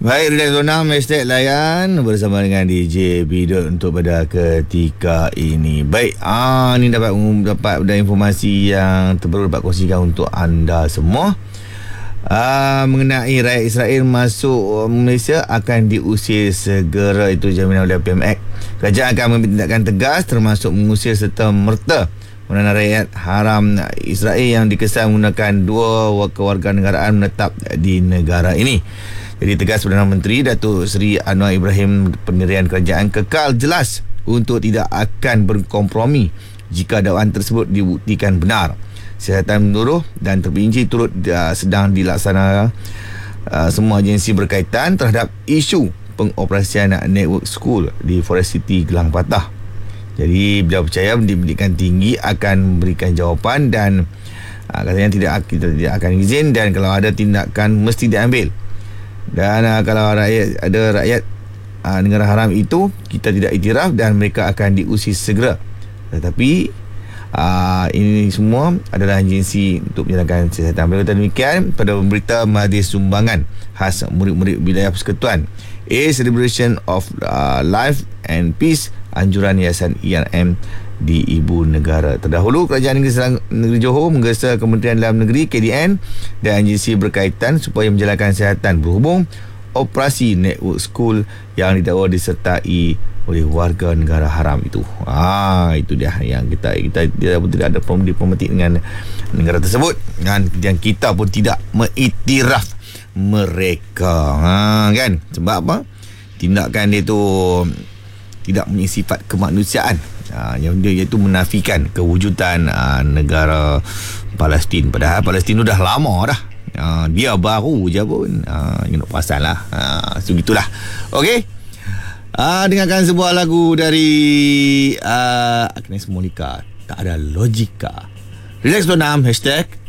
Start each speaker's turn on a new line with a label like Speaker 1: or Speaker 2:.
Speaker 1: Baik, Relax Zona Hashtag Layan bersama dengan DJ Bidot untuk pada ketika ini. Baik, ni dapat ada informasi yang terbaru dapat kongsikan untuk anda semua. Mengenai rakyat Israel masuk Malaysia akan diusir segera, itu jaminan oleh PMX. Kerajaan akan mengambil tindakan tegas termasuk mengusir serta merta rakyat haram Israel yang dikesan menggunakan dua kewarganegaraan menetap di negara ini. Jadi tegas Perdana Menteri Datuk Seri Anwar Ibrahim, pendirian kerajaan kekal jelas untuk tidak akan berkompromi jika dakwaan tersebut dibuktikan benar. Siasatan menyeluruh dan terperinci turut sedang dilaksanakan semua agensi berkaitan terhadap isu pengoperasian network school di Forest City Gelang Patah. Jadi beliau percaya pendidikan tinggi akan memberikan jawapan dan katanya kita tidak akan izin, dan kalau ada tindakan mesti diambil. Dan kalau ada rakyat negara haram itu kita tidak iktiraf dan mereka akan diusir segera. Tetapi ini semua adalah agensi untuk menjalankan siasatan. Berkata demikian pada berita Majlis Sumbangan khas murid-murid wilayah Persekutuan Celebration of Life and Peace anjuran Yayasan IRM di Ibu Negara. Terdahulu Kerajaan Negeri Johor menggesa Kementerian Dalam Negeri KDN dan agensi berkaitan supaya menjalankan siasatan berhubung operasi network school yang didakwa disertai oleh warga negara haram itu. Itu dia yang kita tidak ada problem diplomatik dengan negara tersebut, dan kita pun tidak mengiktiraf mereka. Kan? Sebab apa? Tindakan dia tu tidak mempunyai sifat kemanusiaan. Yang dia iaitu menafikan kewujudan negara Palestin. Padahal Palestin tu dah lama dah. Dia baru je pun nak pasal lah. So gitulah. Okey. Dengarkan sebuah lagu dari Agnes Monica, Tak Ada Logika. Relax Donam, hashtag